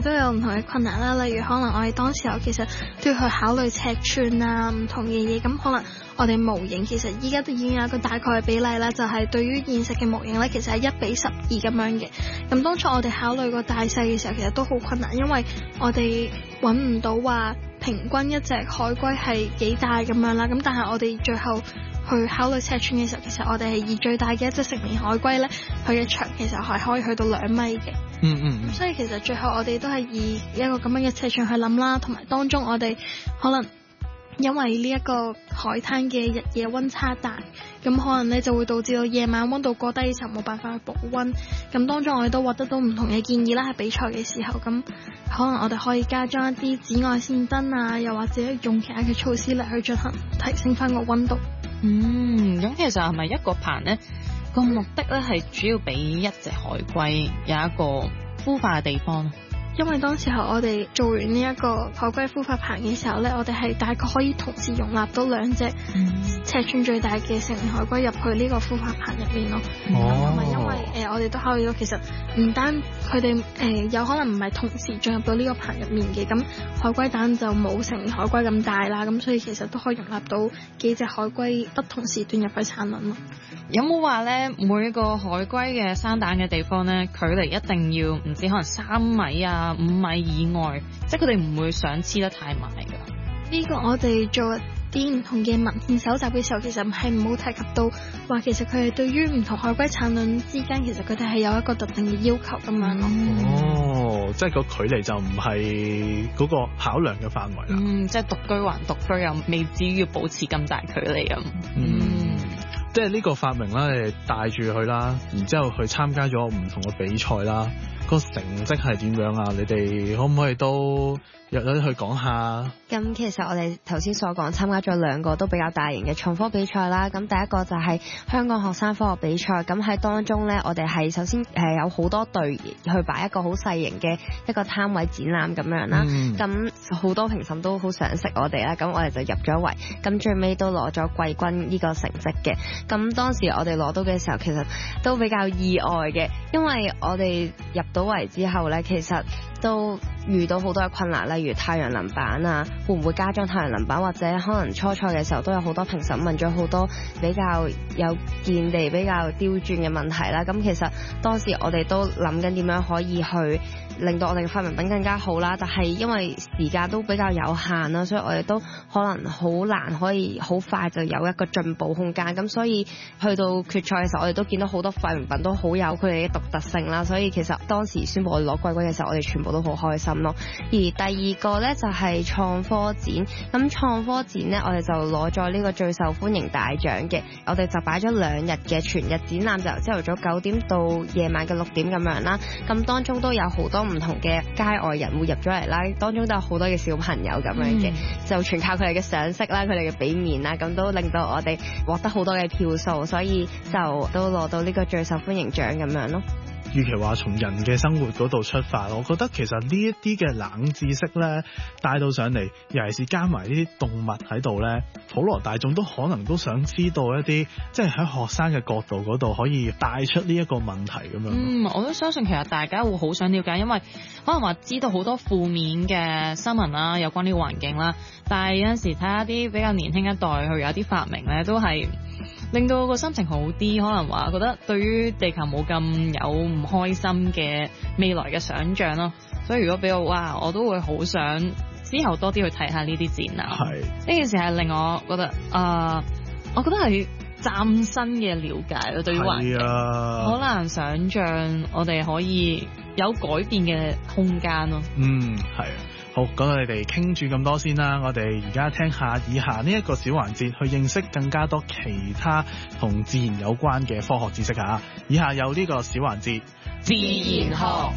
都有唔同嘅困難啦，例如可能我哋當時候其實都要去考慮尺寸啊，唔同嘅嘢，咁可能我哋模型其實依家都已經有一個大概嘅比例啦，就係對於現實嘅模型呢，其實係1:12咁樣嘅。咁當初我哋考慮個大細嘅時候，其實都好困難，因為我哋揾唔到話平均一隻海龜係幾大咁樣啦。咁但係我哋最後去考慮尺寸嘅時候，其實我哋係以最大嘅一隻成年海龜呢，佢嘅長其實係可以去到2米嘅。所以其實最後我哋都係以一個咁樣嘅尺寸去諗啦，同埋當中我哋可能因為呢一個海灘嘅日夜溫差大，咁可能呢就會導致到夜晚溫度過低嘅時候冇辦法去保溫。咁當中我哋都獲得到唔同嘅建議啦，喺比賽嘅時候，咁可能我哋可以加裝一啲紫外線燈啊，又或者用其他嘅措施嚟去進行提升翻個溫度。 咁其實係咪一個棚呢個目的呢係主要俾一隻海龜有一個孵化嘅地方呢？ 因為當時候我哋做完呢一個海龜孵化棚嘅時候呢，我哋係大概可以同時容納到2隻尺寸最大嘅成年海龜入去呢個孵化棚入面咯。同埋因為我哋都考慮到其實唔單佢哋有可能唔係同時進入到呢個棚入面嘅，咁海龜蛋就冇成年海龜咁大啦，咁所以其實都可以容納到幾隻海龜不同時段入去產卵咯。 有冇話呢每個海龜嘅生蛋嘅地方呢，距離一定要唔知可能3米啊5米以外，即係佢哋唔會想黐得太埋㗎？ 呢個我哋做啲唔同嘅文獻搜集嘅時候，其實係冇提及到話其實佢哋對於唔同海龜產卵之間，其實佢哋係有一個特定嘅要求咁樣咯。 即係個距離就唔係嗰個考量嘅範圍啦。 即係獨居還獨居，又未至於要保持咁大距離咁。 即係呢個發明啦，你帶住佢啦，然之後去參加咗唔同嘅比賽啦，個成績係點樣啊？你哋可唔可以都約咗去講下？ 咁其實我哋頭先所講參加咗2個都比較大型嘅創科比賽啦。咁第一個就係香港學生科學比賽，咁喺當中呢，我哋係首先有好多隊去擺一個好細型嘅一個攤位展覽咁樣啦。咁好多評審都好賞識我哋啦，咁我哋就入咗圍，咁最尾都攞咗季軍呢個成績嘅。咁當時我哋攞到嘅時候，其實都比較意外嘅，因為我哋入到圍之後呢，其實都遇到好多嘅困難，例如太陽能板啊，會唔會加裝太陽能板，或者可能初賽嘅時候都有好多評審問咗好多比較有見地、比較刁鑽嘅問題啦。咁其實當時我哋都諗緊點樣可以去令到我哋嘅發明品更加好啦，但係因為時間都比較有限啦，所以我哋都可能好難可以好快就有一個進步空間。咁所以去到決賽嘅時候，我哋都見到好多發明品都好有佢哋嘅獨特性啦。所以其實當時宣布我哋攞季軍嘅時候，我哋全部都好開心咯。而第二個呢，就係創科展，咁創科展呢，我哋就攞咗呢個最受歡迎大獎嘅。我哋就擺咗2日嘅全日展覽，就由朝頭早9點到夜晚嘅6點咁樣啦。咁當中都有好多唔同嘅街外人會入咗嚟啦，當中都有好多嘅小朋友咁樣嘅，就全靠佢哋嘅賞識啦，佢哋嘅俾面啦，咁都令到我哋獲得好多嘅票數，所以就都攞到呢個最受歡迎獎咁樣咯。 與其話從人嘅生活嗰度出發，我覺得其實呢一啲嘅冷知識咧帶到上嚟，尤其是加埋呢啲動物喺度咧，普羅大眾都可能都想知道一啲，即係喺學生嘅角度嗰度可以帶出呢一個問題咁樣。 我都相信其實大家會好想了解，因為可能話知道好多負面嘅新聞啦，有關呢個環境啦，但係有陣時睇下啲比較年輕一代佢有啲發明咧，都係令到個心情好啲，可能話覺得對於地球冇咁有唔開心嘅未來嘅想像咯。所以如果俾我我都會好想之後多啲去睇下呢啲展覽。呢件事係令我覺得我覺得係嶄新嘅了解咯，對於環境好難想像我哋可以有改變嘅空間咯。 係啊。好，講到你哋傾住咁多先啦，我哋而家聽下以下呢一個小環節，去認識更加多其他同自然有關嘅科學知識吓。以下有呢個小環節， 自然學。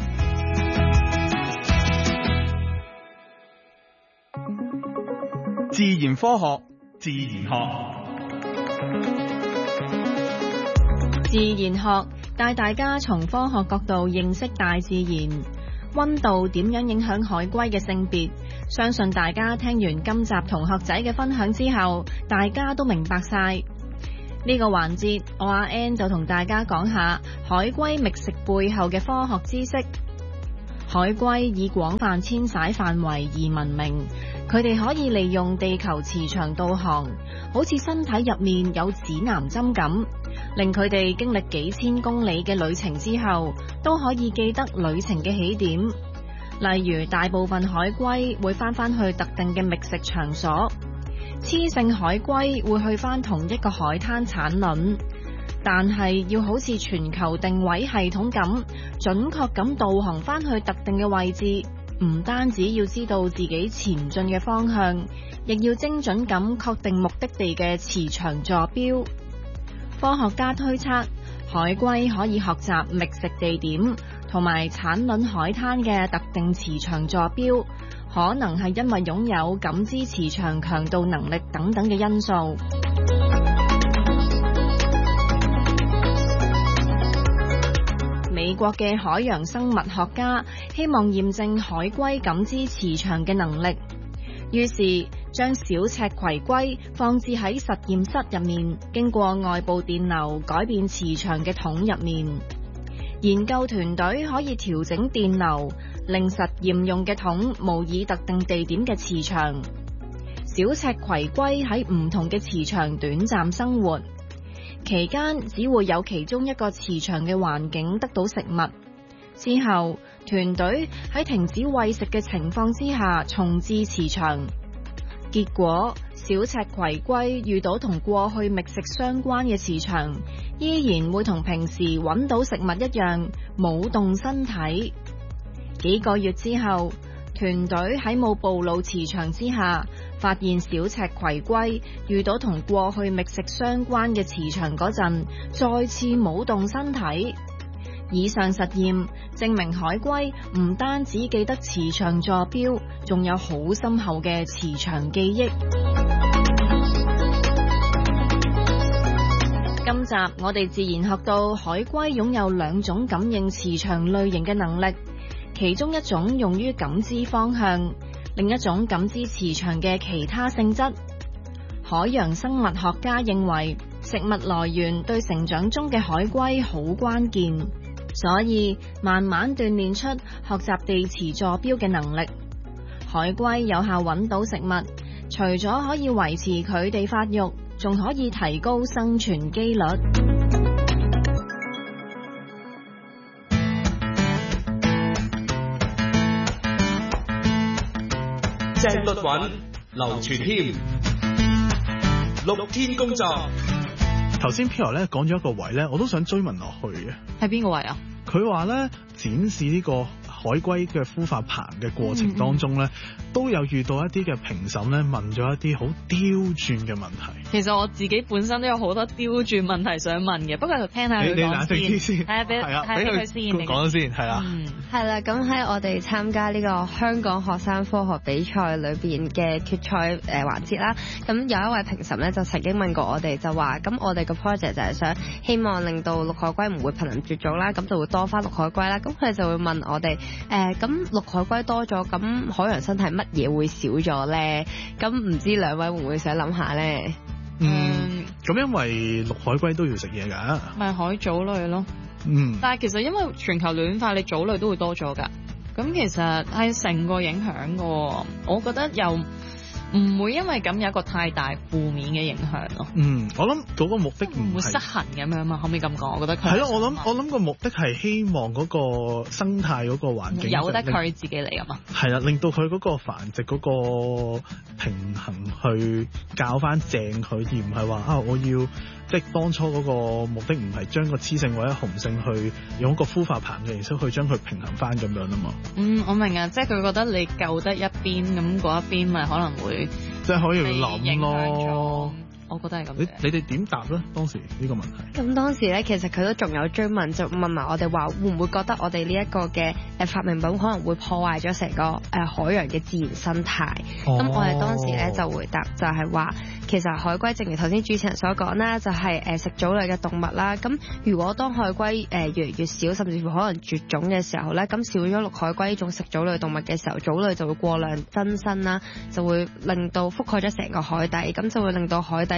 自然科學，自然學。 自然學帶大家從科學角度認識大自然。溫度點樣影響海龜嘅性別？相信大家聽完今集同學仔嘅分享之後，大家都明白晒。呢個環節，我阿 Ann 就同大家講下海龜覓食背後嘅科學知識。 海龜以廣泛遷徙範圍而聞名，佢哋可以利用地球磁場導航，好似身體入面有指南針咁，令佢哋經歷幾千公里嘅旅程之後，都可以記得旅程嘅起點。例如，大部分海龜會返去特定嘅覓食場所，雌性海龜會去返同一個海灘產卵。但係要好似全球定位系統咁，準確咁導航返去特定嘅位置，唔單止要知道自己前進嘅方向，亦要精準咁確定目的地嘅磁場坐標。科學家推測，海龜可以學習覓食地點同埋產卵海灘嘅特定磁場坐標，可能係因為擁有感知磁場強度能力等等嘅因素。美國嘅海洋生物學家希望驗證海龜感知磁場嘅能力，於是將小赤葵龜放置喺實驗室入面，經過外部電流改變磁場嘅桶入面。研究團隊可以調整電流，令實驗用嘅桶模擬特定地點嘅磁場。小赤葵龜喺唔同嘅磁場短暫生活，期間只會有其中一個磁場嘅環境得到食物。之後，團隊喺停止餵食嘅情況之下重置磁場。結果，小赤葵龜遇到同過去覓食相關嘅磁場，依然會同平時揾到食物一樣舞動身體。幾個月之後，團隊喺冇暴露磁場之下，發現小赤葵龜遇到同過去覓食相關嘅磁場嗰陣，再次舞動身體。以上實驗證明海龜唔單止記得磁場坐標，仲有好深厚嘅磁場記憶。今集我哋自然學到海龜擁有兩種感應磁場類型嘅能力，其中一種用於感知方向，另一種感知磁場嘅其他性質。海洋生物學家認為，食物來源對成長中嘅海龜好關鍵，所以慢慢鍛煉出學習地磁坐標嘅能力。海龜有效揾到食物，除咗可以維持佢哋發育，仲可以提高生存機率。 鄭律韻、劉傳謙，綠天工作。 頭先 Pierre 咧講咗一個位咧，我都想追問落去嘅。 係邊個位啊？ 佢話咧展示呢個海龜嘅孵化棚嘅過程當中咧，都有遇到一啲嘅評審咧問咗一啲好刁鑽嘅問題。 其實我自己本身都有好多刁鑽問題想問嘅，不過就聽下佢講先。係啊，俾佢先講咗先，係啦。 係啦，咁喺我哋參加呢個香港學生科學比賽裏邊嘅決賽環節啦，咁有一位評審咧就曾經問過我哋，就話咁我哋個 project 就係想希望令到綠海龜唔會瀕臨絕種啦，咁就會多翻綠海龜啦。咁佢哋就會問我哋咁綠海龜多咗，咁海洋生態乜嘢會少咗咧？咁唔知兩位會唔會想諗下咧？ 咁因為綠海龜都要食嘢㗎， 咪海藻類咯。但係其實因為全球暖化，你藻類都會多咗㗎。咁其實係成個影響㗎，我覺得又唔會因為咁有一個太大負面嘅影響咯。 我諗嗰個目的唔會失衡咁樣嘛，可唔可以咁講？我覺得佢係咯，我諗個目的係希望嗰個生態嗰個環境由得佢自己嚟啊嘛。係啦，令到佢嗰個繁殖嗰個平衡去校翻正佢，而唔係話我要即係當初嗰個目的唔係將個雌性或者雄性去用一個孵化棚嘅形式去將佢平衡翻咁樣啊嘛。 我明啊，即係佢覺得你救得一邊，咁嗰一邊咪可能會即係可以諗咯。 我覺得係咁。 你哋點答咧？當時呢個問題。 咁當時咧，其實佢都仲有追問，就問埋我哋話會唔會覺得我哋呢一個嘅發明品可能會破壞咗成個海洋嘅自然生態。咁我哋當時咧就回答就係話，其實海龜正如頭先主持人所講啦，就係食藻類嘅動物啦。咁如果當海龜越嚟越少，甚至乎可能絕種嘅時候咧，咁少咗綠海龜呢種食藻類動物嘅時候，藻類就會過量增生啦，就會令到覆蓋咗成個海底，咁就會令到海底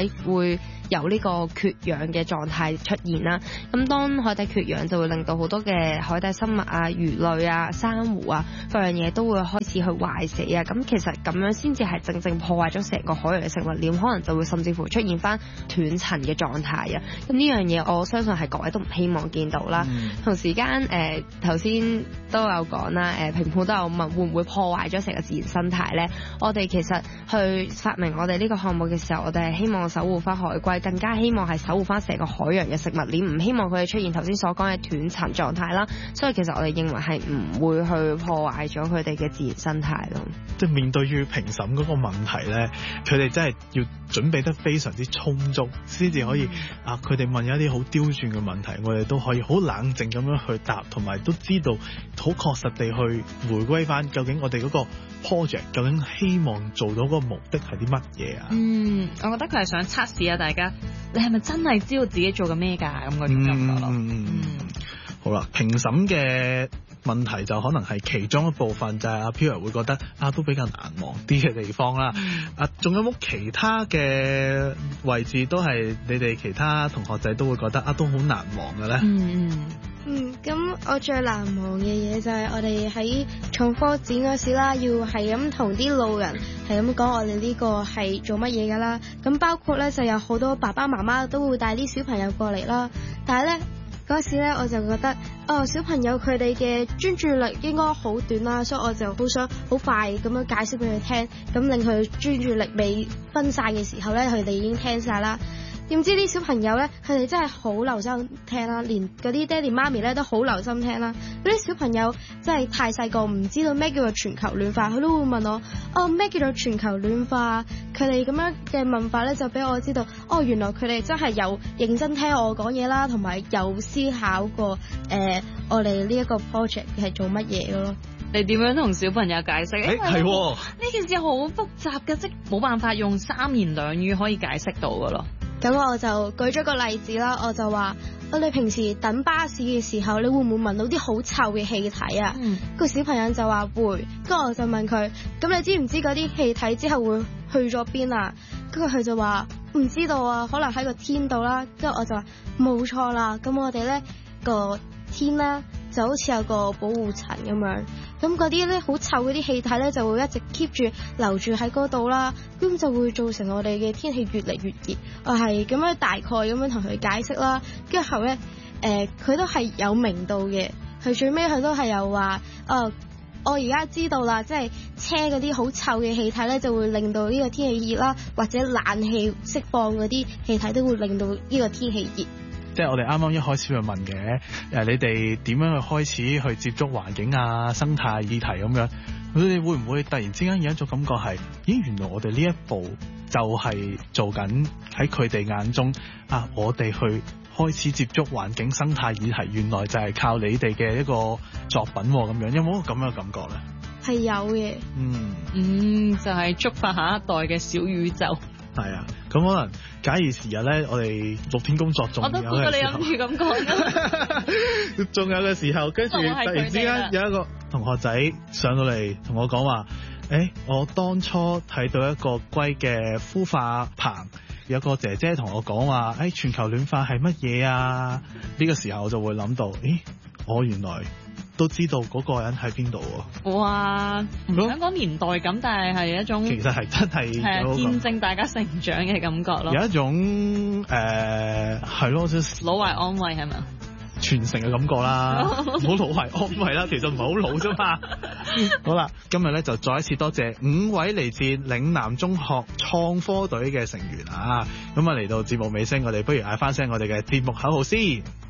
底會有呢個缺氧嘅狀態出現啦。咁當海底缺氧就會令到好多嘅海底生物啊、魚類啊、珊瑚啊各樣嘢都會開始去壞死啊。咁其實咁樣先至係正正破壞咗成個海洋嘅食物鏈，可能就會甚至乎出現翻斷層嘅狀態啊。咁呢樣嘢我相信係各位都唔希望見到啦。同時間頭先都有講啦，評判都有問會唔會破壞咗成個自然生態咧？我哋其實去發明我哋呢個項目嘅時候，我哋係希望守護翻海龜，更加希望係守護翻成個海洋嘅食物鏈，唔希望佢哋出現頭先所講嘅斷層狀態啦。所以其實我哋認為係唔會去破壞咗佢哋嘅自然生態咯。 即係面對於評審嗰個問題咧，佢哋真係要準備得非常之充足，先至可以佢哋問一啲好刁鑽嘅問題，我哋都可以好冷靜咁樣去答，同埋都知道好確實地去回歸翻究竟我哋嗰個 project 究竟希望做到嗰個目的係啲乜嘢啊？ 我覺得佢係想測試下大家，你係咪真係知道自己做緊咩㗎咁嗰種感覺咯。 好啦，評審嘅問題就可能係其中一部分，就係阿 Pierre 會覺得都比較難忘啲嘅地方啦。仲有冇其他嘅位置都係你哋其他同學仔都會覺得都好難忘嘅咧？ 咁我最難忘嘅嘢就係我哋喺創科展嗰時啦，要係咁同啲路人係咁講我哋呢個係做乜嘢噶啦。咁包括咧就有好多爸爸媽媽都會帶啲小朋友過嚟啦，但係咧嗰時咧我就覺得小朋友佢哋嘅專注力應該好短啦，所以我就好想好快咁樣解釋俾佢聽，咁令佢專注力未分散嘅時候咧，佢哋已經聽晒啦。點知啲小朋友咧，佢哋真係好留心聽啦，連嗰啲爹哋媽咪咧都好留心聽啦。嗰啲小朋友真係太細個，唔知道咩叫做全球暖化，佢都會問我咩叫做全球暖化？佢哋咁樣嘅問法咧，就俾我知道原來佢哋真係有認真聽我講嘢啦，同埋有思考過我哋呢一個 project 係做乜嘢咯。 你點樣同小朋友解釋？ 係呢件事好複雜嘅，即冇辦法用三言兩語可以解釋到噶咯。 咁我就舉咗個例子啦，我就話我哋平時等巴士嘅時候，你會唔會聞到啲好臭嘅氣體啊？個小朋友就話會，跟住我就問佢，咁你知唔知嗰啲氣體之後會去咗邊啊？跟住佢就話唔知道啊，可能喺個天度啦。跟住我就話冇錯啦，咁我哋咧個天咧就好似有個保護層咁樣，咁嗰啲咧好臭嗰啲氣體咧就會一直 keep 住留住喺嗰度啦，咁就會造成我哋嘅天氣越嚟越熱。我係咁樣大概咁樣同佢解釋啦，跟住後咧佢都係有明到嘅，佢最尾佢都係有話我而家知道啦，即係車嗰啲好臭嘅氣體咧就會令到呢個天氣熱啦，或者冷氣釋放嗰啲氣體都會令到呢個天氣熱。 即係我哋啱啱一開始去問嘅，你哋點樣去開始去接觸環境啊、生態議題咁樣？佢哋會唔會突然之間有一種感覺係，原來我哋呢一步就係做緊喺佢哋眼中我哋去開始接觸環境生態議題，原來就係靠你哋嘅一個作品咁樣，有冇咁樣嘅感覺咧？係有嘅。 就係觸發下一代嘅小宇宙。 係啊，咁可能假以時日咧，我哋6天工作仲有嘅時候， 我都估到你諗住咁講。 仲有嘅時候，跟住突然之間有一個同學仔上到嚟同我講話，我當初睇到一個龜嘅孵化棚，有個姐姐同我講話，全球暖化係乜嘢啊？呢個時候我就會諗到，我原來都知道嗰個人喺邊度喎。哇！ 唔想講年代感，但係一種其實係真係見證大家成長嘅感覺咯。 有一種係咯， 老懷安慰係咪？ 傳承嘅感覺啦，唔好老懷安慰啦，其實唔係好老啫嘛。好啦，今日咧就再一次多謝5位嚟自嶺南中學創科隊嘅成員啊！咁嚟到節目尾聲，我哋不如嗌翻聲我哋嘅節目口號先。